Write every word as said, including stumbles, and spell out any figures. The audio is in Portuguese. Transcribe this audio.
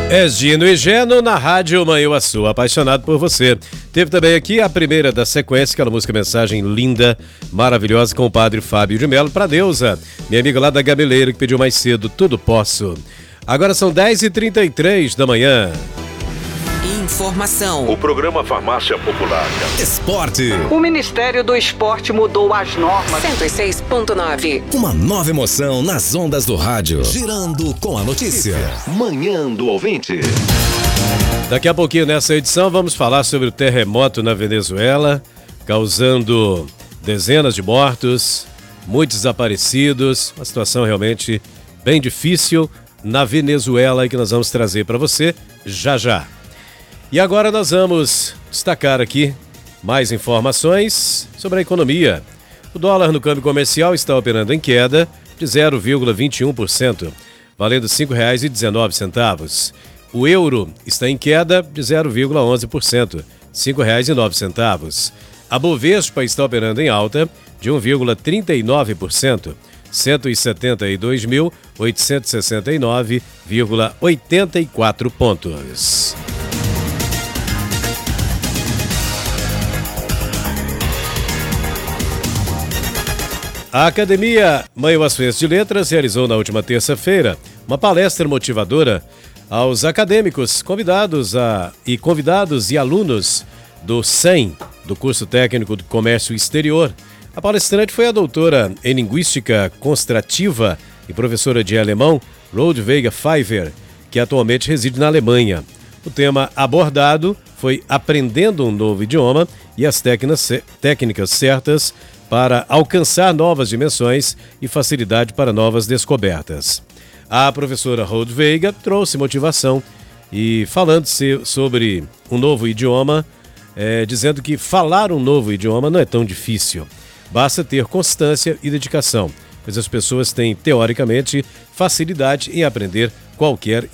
É Gino e Geno na Rádio Manhuaçu, apaixonado por você. Teve também aqui a primeira da sequência, aquela música Mensagem linda, maravilhosa, com o padre Fábio de Mello, pra Deusa, minha amiga lá da Gameleira, que pediu mais cedo, Tudo Posso. Agora são dez e trinta e três da manhã. Informação. O programa Farmácia Popular. Esporte. O Ministério do Esporte mudou as normas. cento e seis ponto nove. Uma nova emoção nas ondas do rádio. Girando com a notícia. Manhã do ouvinte. Daqui a pouquinho nessa edição vamos falar sobre o terremoto na Venezuela, causando dezenas de mortos, muitos desaparecidos, uma situação realmente bem difícil na Venezuela e que nós vamos trazer para você já já. E agora nós vamos destacar aqui mais informações sobre a economia. O dólar no câmbio comercial está operando em queda de zero vírgula vinte e um por cento, valendo cinco reais e dezenove centavos. O euro está em queda de zero vírgula onze por cento, cinco reais e nove centavos. A Bovespa está operando em alta de um vírgula trinta e nove por cento, cento e setenta e dois mil oitocentos e sessenta e nove vírgula oitenta e quatro pontos. A Academia Manhuaçuense de Letras realizou na última terça-feira uma palestra motivadora aos acadêmicos convidados a, e convidados e alunos do S E M, do Curso Técnico do Comércio Exterior. A palestrante foi a doutora em Linguística Construtiva e professora de alemão, Rodveiga Pfeiffer, que atualmente reside na Alemanha. O tema abordado foi Aprendendo um Novo Idioma e as técnicas certas para alcançar novas dimensões e facilidade para novas descobertas. A professora Rodveiga trouxe motivação e falando-se sobre um novo idioma, é, dizendo que falar um novo idioma não é tão difícil. Basta ter constância e dedicação, pois as pessoas têm, teoricamente, facilidade em aprender qualquer